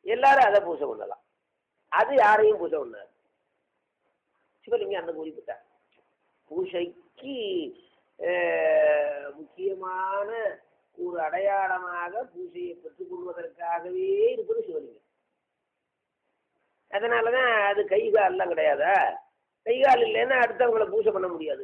எல்லாரும் அதை பூஜை பண்ணலாம். அது யாரையும் பூஜை பண்ணாது. சிவலிங்கம் அந்த குறிப்பிட்டார். பூஜைக்கு முக்கியமான ஒரு அடையாளமாக பூஜையை பெற்றுக் கொள்வதற்காகவே இருப்பது சிவலிங்கம். அதனாலதான் அது கை கால்லாம் கிடையாதா? கை கால் இல்லைன்னா அடுத்தவங்களை பூஜை பண்ண முடியாது.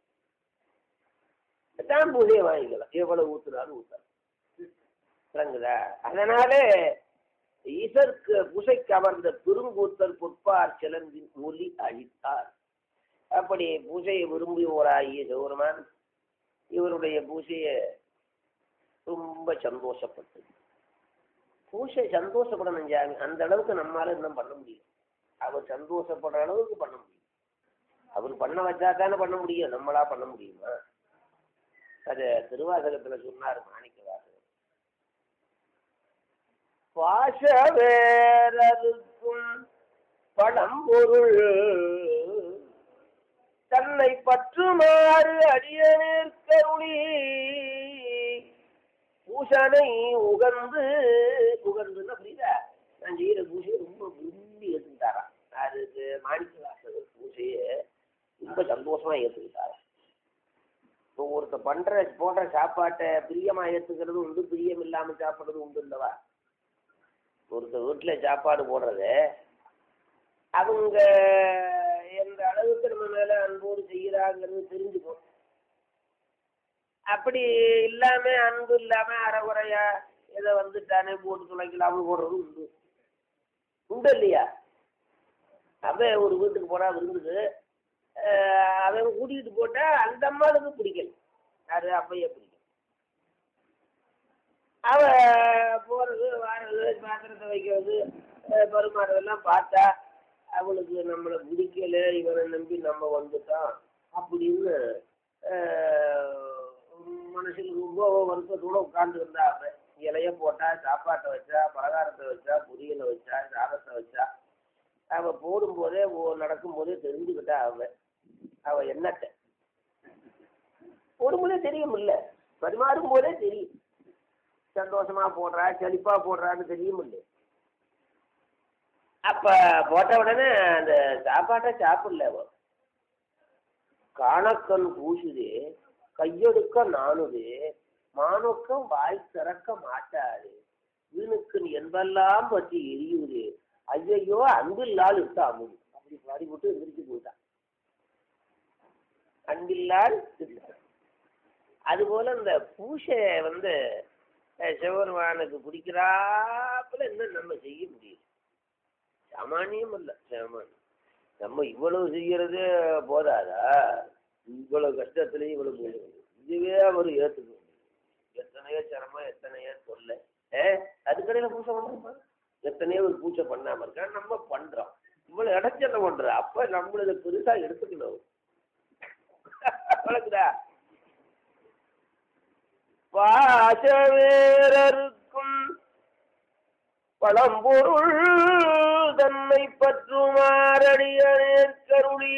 தான் பூஜையை வாங்கிக்கலாம், எவ்வளவு ஊத்துனாலும் ஊத்தலாம். விளங்குதா? அதனால ஈசருக்கு பூசைக்கு அமர்ந்த பெருங்கூத்தல் பொற்பார் சிலந்தின் ஒலி அழித்தார். அப்படி பூஜையை விரும்புவோராகிய சிவபெருமான் இவருடைய பூஜையை ரொம்ப சந்தோஷப்பட்டது. பூஜை சந்தோஷப்படணும் சாமி, அந்த அளவுக்கு நம்மளால இன்னும் பண்ண முடியும். அவர் சந்தோஷப்படுற அளவுக்கு பண்ண முடியும். அவர் பண்ண வச்சா தானே பண்ண முடியும், நம்மளா பண்ண முடியுமா? அது திருவாசகத்துல சொன்னார் மாணிக்க வாசகர். பாச வேறருக்கும் பழம்பொருள் தன்னை பற்றுமாறு அடியேற்கருளி பூசனை உகந்து உகந்துன்னா புரியுதா? நான் செய்யற பூசையை ரொம்ப விரும்பி ஏற்றுக்கிட்டாராம். அதுக்கு மாணிக்க வாசகர் பூசையை ரொம்ப சந்தோஷமா ஏற்றுக்கிட்டாராம். இப்போ ஒருத்தர் போடுற சாப்பாட்டை பிரியமா ஏற்றுக்கிறது உண்டு, பிரியம் இல்லாம சாப்பிட்றது உண்டு இல்லவா? ஒருத்தர் வீட்டில் சாப்பாடு போடுறது அவங்க எந்த அளவுக்கு நம்ம மேல அன்போடு செய்கிறாங்கிறது தெரிஞ்சுக்கும். அப்படி இல்லாம அன்பு இல்லாம அறகுறையா ஏதோ வந்துட்டானே போட்டு துளைக்கலாம்னு போடுறது உண்டு உண்டு இல்லையா? அவன் ஒரு வீட்டுக்கு போனா விருந்துக்கு அவன் கூட்டிகிட்டு போட்டா அந்த அம்மாவுக்கு பிடிக்கல, அது அப்பையே பிடிக்கும். அவ போறது வாரது பாத்திரத்தை வைக்கிறது பருமாறதெல்லாம் பார்த்தா அவளுக்கு நம்மளை பிடிக்கல, இவனை நம்பி நம்ம வந்துட்டோம் அப்படின்னு மனசில் ரொம்ப வருத்தத்தோட உட்கார்ந்து இருந்தா. அவன் இலைய போட்டா, சாப்பாட்டை வச்சா, பலகாரத்தை வச்சா, பொரியலை வச்சா, சாதத்தை வச்சா, அவ போடும்போதே நடக்கும்போதே தெரிஞ்சுக்கிட்டா அவ என்னத்தை போடும்போதே தெரியும், இல்ல பரிமாறும் போதே தெரியும். சந்தோஷமா போடுறா, செழிப்பா போடுறான்னு தெரியும் இல்லை. அப்ப போட்ட உடனே அந்த சாப்பாட்டை சாப்பிடல. காணக்கண் பூசுதே கையெடுக்க நானுது மானுக்கம் வாய் திறக்க மாட்டாரு வீணுக்கு என்பெல்லாம் பற்றி எரியுது ஐயையோ அன்பில்லால் இட்டு அமுது. அப்படி பாடிவிட்டு எந்திரிச்சு போயிட்டான். அன்பில்லால் அதுபோல இந்த பூசை சிவபெருமானுக்கு பிடிக்கிறாப்புல இன்னும் நம்ம செய்ய முடியும். சாமானியம் இல்லை, சாமானியம். நம்ம இவ்வளவு செய்யறது போதாதா? இவ்வளவு கஷ்டத்துலயும் இவ்வளவு இதுவே அவர் ஏற்றுக்கணும். எத்தனையோ சிரமம், எத்தனையோ சொல்ல அதுக்கடையில பூசை பண்றோமா? எத்தனையோ ஒரு பூஜை பண்ணாம இருக்கா, நம்ம பண்றோம். இவ்வளவு இடைச்சல பண்றோம். அப்ப நம்மள பெருசா எடுத்துக்கணும். வழக்குதா? பாசவேரருக்கும் பழம்பொருள் தன்னை பற்றுமாறடியேற்கருளி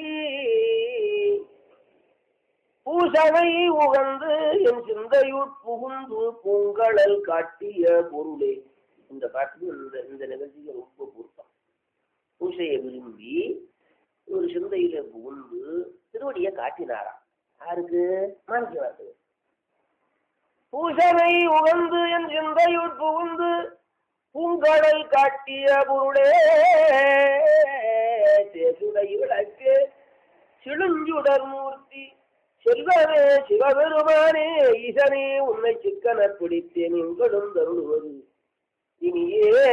பூசனை உகந்து என் சிந்தையுட் புகுந்து பூங்கழல் காட்டிய பொருளே. இந்த பாட்டுக்கு இந்த நிகழ்ச்சிக்கு ரொம்ப பொருத்தம். பூசையை விரும்பி ஒரு சிந்தையில புகுந்து திருவடியை காட்டினாராம். யாருக்கு? மாணிக்க வாசகர். பூசனை உகந்து என் சிந்தையுட் புகுந்து பூங்கடல் காட்டிய பொருளே தேசுடை விளக்கு சிழுஞ்சுடர் மூர்த்தி செல்வமே சிவபெருமானே ஈசனே உன்னை சிக்கன பிடித்தேன் எங்களும் தருளுவது இனியே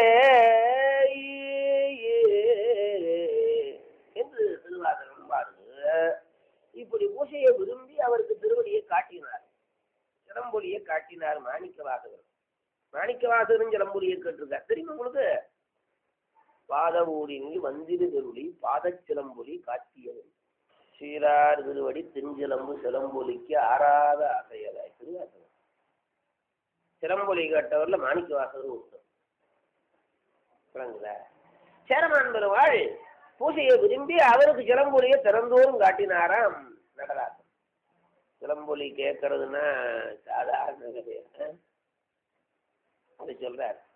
என்று திருவாசகம் பாருங்க. இப்படி பூசையை விரும்பி அவருக்கு திருவடியை காட்டினார், சிலம்பொலியை காட்டினார் மாணிக்க வாசகர். மாணிக்க வாசகரும் சிலம்பொலியை கேட்டிருக்கார். தெரியுமா உங்களுக்கு? பாதவூரினி வந்திரு திருளி பாதச்சிலம்பொலி காட்டியது சீரார் திருவடி திஞ்சிலம்பு சிலம்பொலிக்கு ஆறாத அசையலாய். திருவாசகம் சிலம்பொலி கேட்டவர்ல மாணிக்க வாசகர் ஒருத்தர். சேரமான் பெருமாள் பூசையை விரும்பி அவருக்கு சிலம்பொலியை திறந்தோறும் காட்டினாராம் நடராசன். சிலம்பொலி கேட்கறதுன்னா சாதாரண கிடையாது. அது சொல்றார்.